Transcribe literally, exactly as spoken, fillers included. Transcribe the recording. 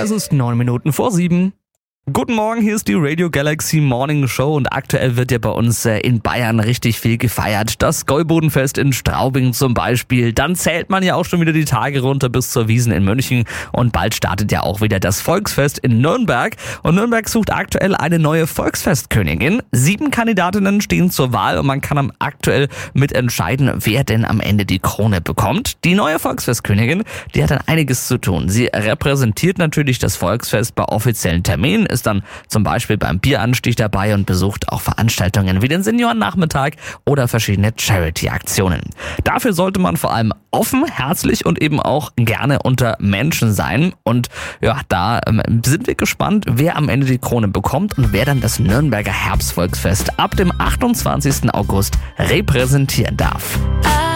Es ist neun Minuten vor sieben. Guten Morgen, hier ist die Radio Galaxy Morning Show und aktuell wird ja bei uns in Bayern richtig viel gefeiert. Das Gäubodenfest in Straubing zum Beispiel. Dann zählt man ja auch schon wieder die Tage runter bis zur Wiesn in München und bald startet ja auch wieder das Volksfest in Nürnberg. Und Nürnberg sucht aktuell eine neue Volksfestkönigin. Sieben Kandidatinnen stehen zur Wahl und man kann am aktuell mitentscheiden, wer denn am Ende die Krone bekommt. Die neue Volksfestkönigin, die hat dann einiges zu tun. Sie repräsentiert natürlich das Volksfest bei offiziellen Terminen, ist dann zum Beispiel beim Bieranstich dabei und besucht auch Veranstaltungen wie den Seniorennachmittag oder verschiedene Charity-Aktionen. Dafür sollte man vor allem offen, herzlich und eben auch gerne unter Menschen sein. Und ja, da ähm, sind wir gespannt, wer am Ende die Krone bekommt und wer dann das Nürnberger Herbstvolksfest ab dem achtundzwanzigsten August repräsentieren darf.